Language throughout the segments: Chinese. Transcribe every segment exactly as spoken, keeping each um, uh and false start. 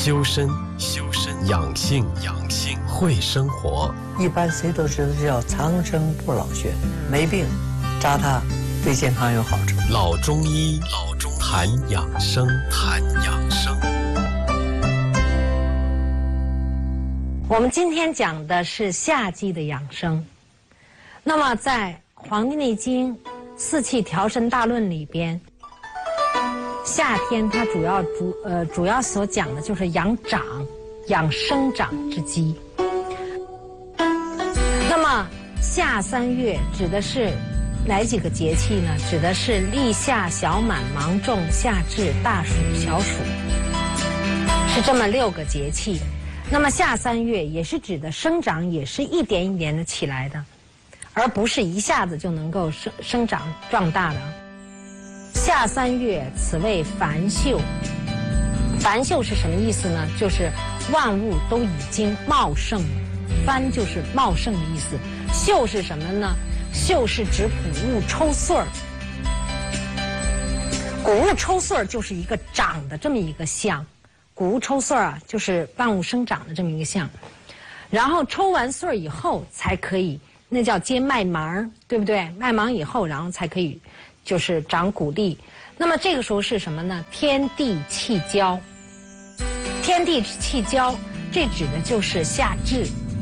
修身、修身养性、养性会生活。 一般谁都知道这叫长生不老穴，没病扎它对健康有好处。 老中医，老中医谈养生，谈养生。 我们今天讲的是夏季的养生。那么在《黄帝内经·四气调神大论》里边，夏天它主要主呃主要所讲的就是养长、养生长之机。那么夏三月指的是哪几个节气呢？指的是立夏、小满、芒种、夏至、大暑、小暑，是这么六个节气。那么夏三月也是指的生长，也是一点一点的起来的，而不是一下子就能够生生长壮大的。夏三月，此谓繁秀。繁秀是什么意思呢？就是万物都已经茂盛了。繁就是茂盛的意思。秀是什么呢？秀是指谷物抽穗儿。谷物抽穗儿就是一个长的这么一个象。谷物抽穗儿啊，就是万物生长的这么一个象。然后抽完穗儿以后才可以，那叫结麦芒，对不对？麦芒以后，然后才可以就是长谷粒。那么这个时候是什么呢？天地气交。天地气交，这指的就是夏至。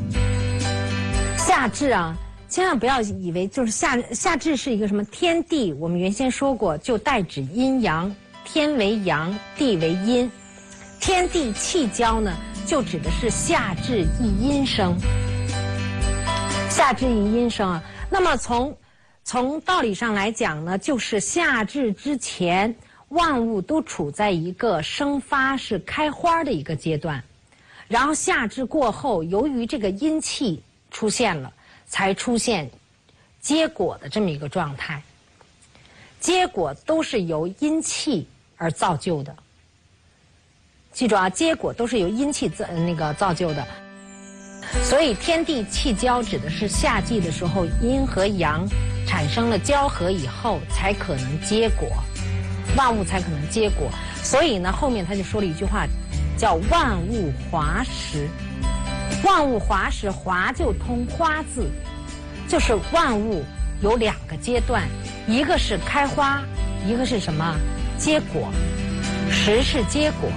夏至啊，千万不要以为就是夏夏至是一个什么天地，我们原先说过，就代指阴阳，天为阳，地为阴。天地气交呢，就指的是夏至一阴生。夏至一阴生啊，那么从从道理上来讲呢，就是夏至之前，万物都处在一个生发是开花的一个阶段，然后夏至过后，由于这个阴气出现了，才出现结果的这么一个状态。结果都是由阴气而造就的。记住啊，结果都是由阴气造那个造就的。所以天地气交指的是夏季的时候，阴和阳产生了交合以后，才可能结果，万物才可能结果。所以呢，后面他就说了一句话，叫万物华实。万物华实，华就通花字，就是万物有两个阶段，一个是开花，一个是什么？结果。实是结果。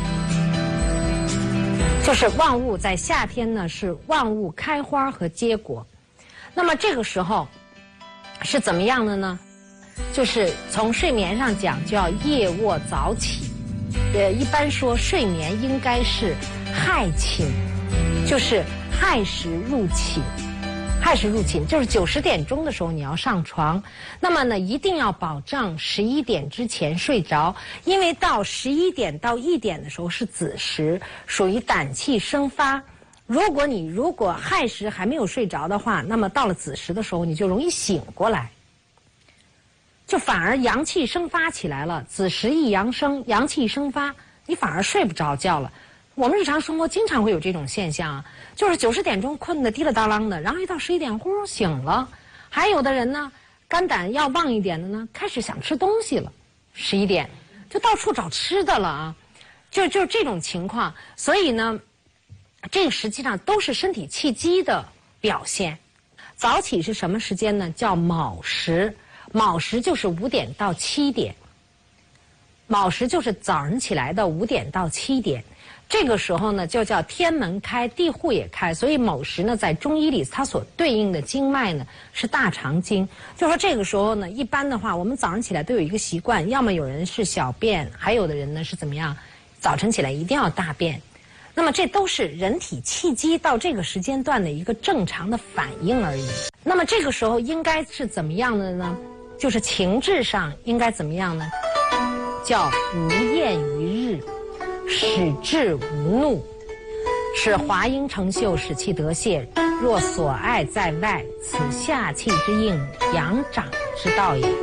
就是万物在夏天呢，是万物开花和结果。那么这个时候是怎么样的呢？就是从睡眠上讲，就要夜卧早起。呃，一般说睡眠应该是亥寝，就是亥时入寝。亥时入寝就是九十点钟的时候你要上床，那么呢一定要保证十一点之前睡着，因为到十一点到一点的时候是子时，属于胆气生发。如果你如果亥时还没有睡着的话，那么到了子时的时候你就容易醒过来，就反而阳气生发起来了。子时一阳生，阳气生发，你反而睡不着觉了。我们日常生活经常会有这种现象啊，就是九十点钟困得滴了当啷的，然后一到十一点呼醒了。还有的人呢，肝胆要旺一点的呢，开始想吃东西了，十一点就到处找吃的了啊，就就这种情况。所以呢，这个实际上都是身体气机的表现。早起是什么时间呢？叫卯时，卯时就是五点到七点，卯时就是早上起来的五点到七点。这个时候呢，就叫天门开，地户也开，所以卯时呢，在中医里它所对应的经脉呢是大肠经。就说这个时候呢，一般的话，我们早上起来都有一个习惯，要么有人是小便，还有的人呢是怎么样，早晨起来一定要大便。那么这都是人体气机到这个时间段的一个正常的反应而已。那么这个时候应该是怎么样的呢？就是情志上应该怎么样呢？叫无厌于日，使志无怒，使华英成秀，使气得泄。若所爱在外，此夏气之应，阳长之道也。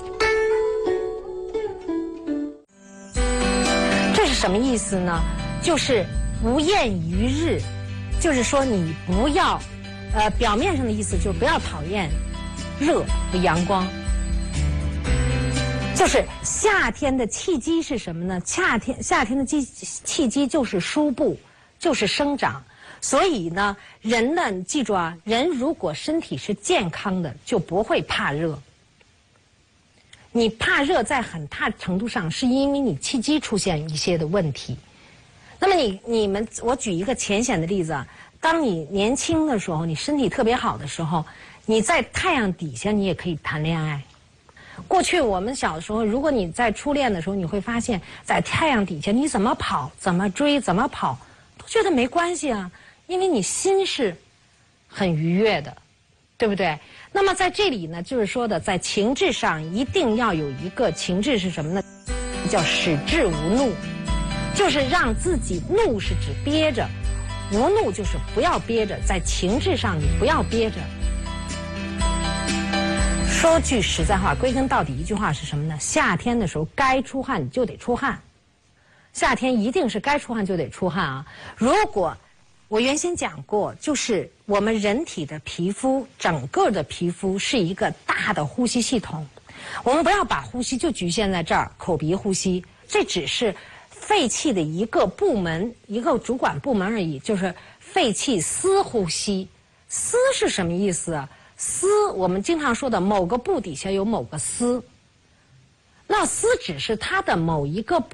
这是什么意思呢？就是无厌于日，就是说你不要，呃，表面上的意思就是不要讨厌热和阳光。 就是夏天的气机是什么呢？夏天夏天的气气机就是输布，就是生长。所以呢，人呢，你记住啊，人如果身体是健康的，就不会怕热。你怕热在很大程度上是因为你气机出现一些的问题。那么你你们，我举一个浅显的例子啊，当你年轻的时候，你身体特别好的时候，你在太阳底下你也可以谈恋爱。过去我们小时候，如果你在初恋的时候，你会发现在太阳底下你怎么跑、怎么追、怎么跑，都觉得没关系啊。因为你心是很愉悦的，对不对？那么在这里呢，就是说的，在情志上一定要有一个情志是什么呢？叫使志无怒，就是让自己怒是指憋着，无怒就是不要憋着，在情志上你不要憋着。说句实在话，归根到底一句话是什么呢？夏天的时候该出汗你就得出汗，夏天一定是该出汗就得出汗啊！如果我原先讲过，就是我们人体的皮肤，整个的皮肤是一个大的呼吸系统。我们不要把呼吸就局限在这儿，口鼻呼吸，这只是肺气的一个部门，一个主管部门而已，就是肺气司呼吸。司是什么意思啊？司我们经常说的某个部底下有某个司，那司只是它的某一个部。